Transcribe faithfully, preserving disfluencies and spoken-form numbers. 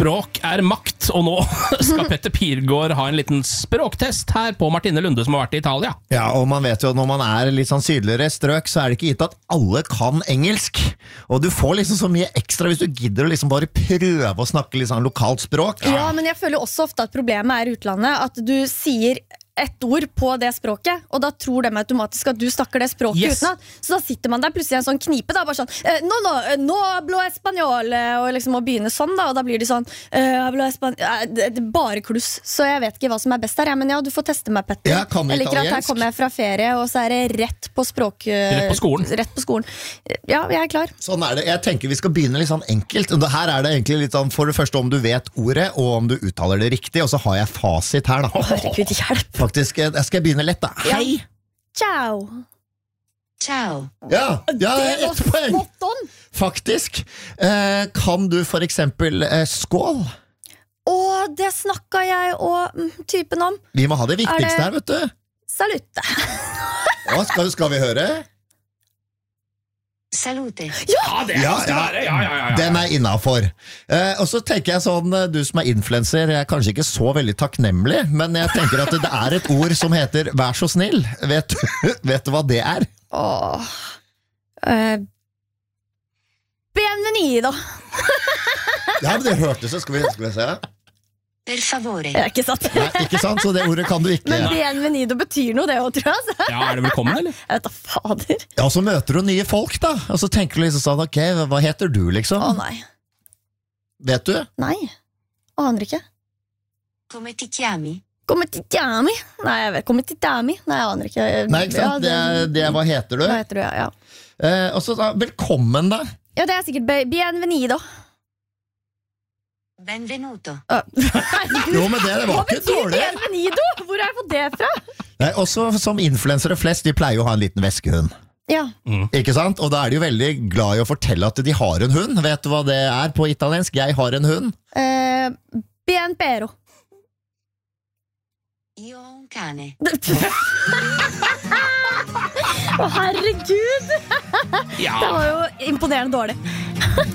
Språk er makt, og nå skal Petter Pilgaard ha en liten språktest her på Martine Lunde, som har vært i Italia. Ja, og man vet jo at når man er litt sånn sydligere strøk, så er det ikke gitt at alle kan engelsk. Og du får liksom så mye ekstra hvis du gidder å liksom bare prøve å snakke litt sånn lokalt språk. Ja, men jeg føler også ofte at problemet er i utlandet, at du sier ett ord på det språket, og da tror de automatisk at du snakker det språket Yes. utenat. Så da sitter man der plutselig i en sånn knipe da, bare sånn, eh, no, no, eh, no hablo español, eh, og liksom å begynne sånn da, og da blir de sånn, eh, hablo español, eh, det, det er bare kluss, så jeg vet ikke hva som er best her, ja, men ja, du får teste meg, Petter. Ja, kan du Jeg liker at her italiensk? kommer jeg fra ferie, og så er det rett på språk... eh, Rett på skolen. Rett på skolen. Ja, jeg er klar. Sånn er det. Jeg tenker vi skal begynne litt sånn enkelt. Og det her er det egentlig litt sånn, for det første om du vet ordet, og om du uttaler det riktig, og så har jeg fasit her da. Herregud, hjelp. Faktisk, jeg skal begynne lett da. Ja. Hei! Ciao. Ciao. Ja, ja, Det var ett poeng. spot on. Faktisk. Eh, kan du for eksempel eh, skål? Og det snakket jeg og mm, typen om. Vi må ha det viktigste Er det- her, vet du. Salutte. Ja, skal, skal vi høre? Salute. Ja, det Ja, skal ja. være. Ja, ja, ja, ja. Den er innenfor. Eh, og så tenker jeg sånn, eh, du som er influencer, jeg er kanskje ikke så veldig takknemlig, men jeg tenker at det er et ord som heter vær så snill. Vet du, vet du hva det er? Åh. Uh, bienvenido. Ja, men det hørtes så, skal vi, skal vi se. Per favore. Ja, ikke sant? Nei, ikke sant, så det ordet kan du ikke. Men bienvenido betyr noe det også, tror jeg. Altså. Ja, er det velkommen, eller? Jeg vet da, fader. Ja, og så møter du nye folk da, og så tenker du liksom sånn, ok, hva heter du liksom? Å nei. Vet du? Nei. Aner ikke. Come ti chiami? Come ti chiami? Nei, jeg vet. Come ti chiami? Nei, jeg aner ikke. Nei, ikke sant? Det, er- det er hva heter du? Hva heter du, ja, ja. Eh, og så da, velkommen da. Ja, det er sikkert be- bienvenido. Benvenuto. Uh, herregud. Jo, men det, det Hva var ikke betyr dårlig. bienvenido? Hvor har jeg fått det fra? Nei, også som influensere flest, de pleier jo å ha en liten veskehund. Ja. Ikke sant? Og da er de jo veldig glad i å fortelle at de har en hund. Vet du hva det er på italiensk? Jeg har en hund. Uh, bien pero. Io ho un cane. Å, herregud! Ja. Det var jo imponerende dårlig.